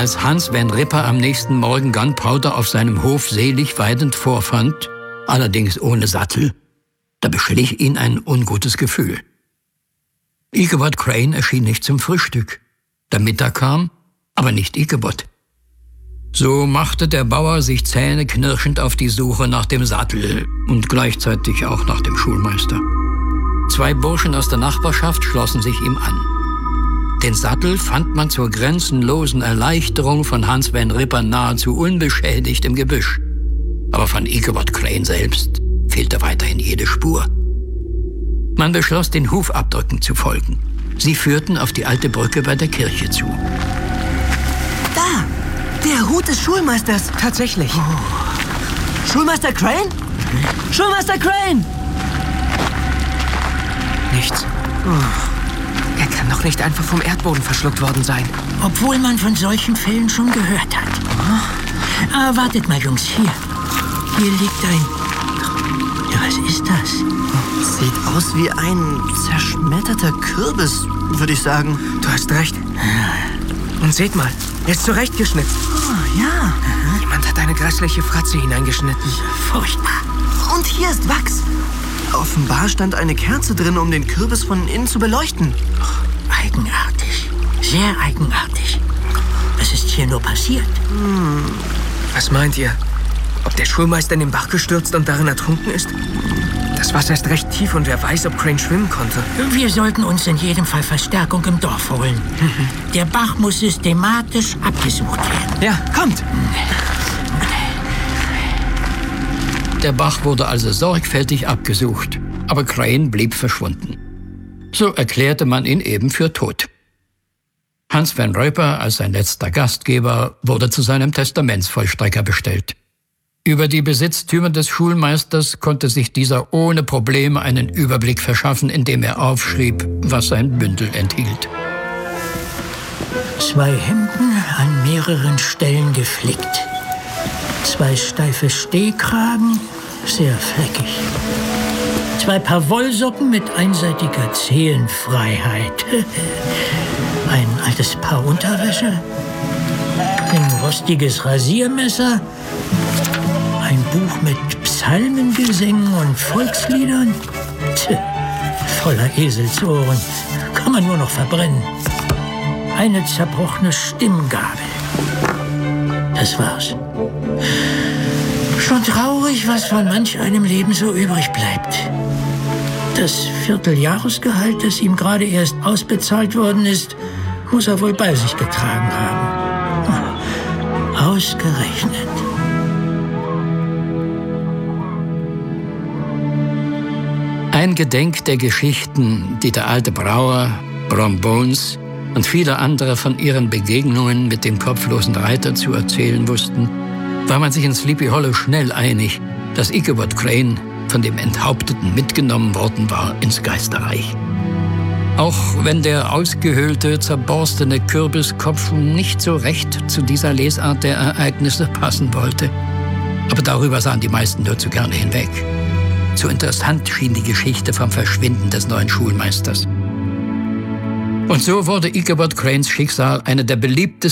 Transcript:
Als Hans Van Ripper am nächsten Morgen Gunpowder auf seinem Hof selig weidend vorfand, allerdings ohne Sattel, da beschlich ihn ein ungutes Gefühl. Ichabod Crane erschien nicht zum Frühstück. Der Mittag kam, aber nicht Ichabod. So machte der Bauer sich zähneknirschend auf die Suche nach dem Sattel und gleichzeitig auch nach dem Schulmeister. 2 Burschen aus der Nachbarschaft schlossen sich ihm an. Den Sattel fand man zur grenzenlosen Erleichterung von Hans Van Ripper nahezu unbeschädigt im Gebüsch. Aber von Ichabod Crane selbst fehlte weiterhin jede Spur. Man beschloss, den Hufabdrücken zu folgen. Sie führten auf die alte Brücke bei der Kirche zu. Da! Der Hut des Schulmeisters! Tatsächlich. Oh. Schulmeister Crane? Schulmeister Crane! Nichts. Er kann doch nicht einfach vom Erdboden verschluckt worden sein. Obwohl man von solchen Fällen schon gehört hat. Ah, wartet mal, Jungs, hier liegt ein... Ja, was ist das? Sieht aus wie ein zerschmetterter Kürbis, würde ich sagen. Du hast recht. Und seht mal, er ist zurechtgeschnitten. Oh, ja. Jemand hat eine grässliche Fratze hineingeschnitten. Furchtbar. Und hier ist Wachs. Offenbar stand eine Kerze drin, um den Kürbis von innen zu beleuchten. Eigenartig. Sehr eigenartig. Was ist hier nur passiert? Was meint ihr? Ob der Schulmeister in den Bach gestürzt und darin ertrunken ist? Das Wasser ist recht tief und wer weiß, ob Crane schwimmen konnte. Wir sollten uns in jedem Fall Verstärkung im Dorf holen. Der Bach muss systematisch abgesucht werden. Ja, kommt! Der Bach wurde also sorgfältig abgesucht, aber Crane blieb verschwunden. So erklärte man ihn eben für tot. Hans Van Ripper als sein letzter Gastgeber wurde zu seinem Testamentsvollstrecker bestellt. Über die Besitztümer des Schulmeisters konnte sich dieser ohne Probleme einen Überblick verschaffen, indem er aufschrieb, was sein Bündel enthielt. 2 Hemden an mehreren Stellen geflickt. 2 steife Stehkragen, sehr fleckig. 2 Paar Wollsocken mit einseitiger Zehenfreiheit. Ein altes Paar Unterwäsche. Ein rostiges Rasiermesser. Ein Buch mit Psalmengesängen und Volksliedern. Voller Eselsohren. Kann man nur noch verbrennen. Eine zerbrochene Stimmgabel. Das war's. Schon traurig, was von manch einem Leben so übrig bleibt. Das Vierteljahresgehalt, das ihm gerade erst ausbezahlt worden ist, muss er wohl bei sich getragen haben. Ausgerechnet. Eingedenk der Geschichten, die der alte Brauer, Brom Bones und viele andere von ihren Begegnungen mit dem kopflosen Reiter zu erzählen wussten, war man sich in Sleepy Hollow schnell einig, dass Ichabod Crane von dem Enthaupteten mitgenommen worden war ins Geisterreich. Auch wenn der ausgehöhlte, zerborstene Kürbiskopf nicht so recht zu dieser Lesart der Ereignisse passen wollte. Aber darüber sahen die meisten nur zu gerne hinweg. So interessant schien die Geschichte vom Verschwinden des neuen Schulmeisters. Und so wurde Ichabod Cranes Schicksal eine der beliebtesten